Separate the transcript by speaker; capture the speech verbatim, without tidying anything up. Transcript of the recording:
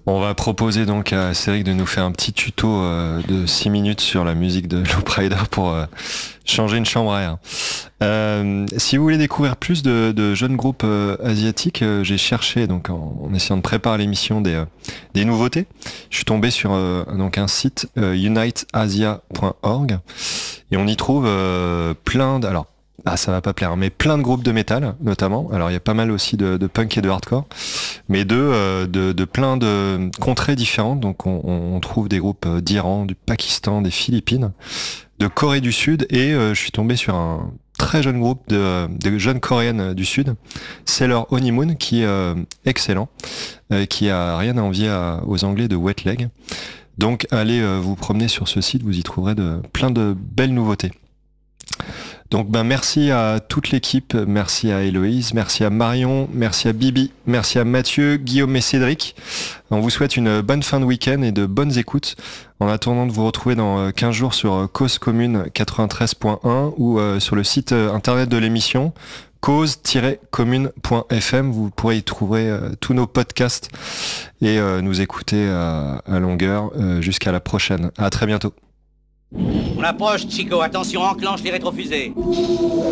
Speaker 1: On va proposer donc à Cédric de nous faire un petit tuto euh, de six minutes sur la musique de Loop Rider pour euh, changer une chambre à air. Euh, si vous voulez découvrir plus de, de jeunes groupes euh, asiatiques, euh, j'ai cherché donc en, en essayant de préparer l'émission des, euh, des nouveautés. Je suis tombé sur euh, donc un site euh, unite asia point org et on y trouve euh, plein de, alors ah, ça va pas plaire, mais plein de groupes de métal notamment. Alors il y a pas mal aussi de, de punk et de hardcore, mais de, euh, de, de plein de contrées différentes. Donc on, on trouve des groupes d'Iran, du Pakistan, des Philippines, de Corée du Sud, et euh, je suis tombé sur un très jeune groupe de, de jeunes coréennes du Sud, c'est leur Honeymoon, qui est euh, excellent, euh, qui a rien à envier à, aux Anglais de Wet Leg. Donc allez euh, vous promener sur ce site, vous y trouverez de, plein de belles nouveautés. Donc ben merci à toute l'équipe, merci à Héloïse, merci à Marion, merci à Bibi, merci à Mathieu, Guillaume et Cédric. On vous souhaite une bonne fin de week-end et de bonnes écoutes. En attendant de vous retrouver dans quinze jours sur Cause Commune quatre-vingt-treize point un ou euh, sur le site internet de l'émission cause tiret commune point f m. Vous pourrez y trouver euh, tous nos podcasts et euh, nous écouter à, à longueur euh, jusqu'à la prochaine. À très bientôt.
Speaker 2: On approche, Chico. Attention, enclenche les rétrofusées.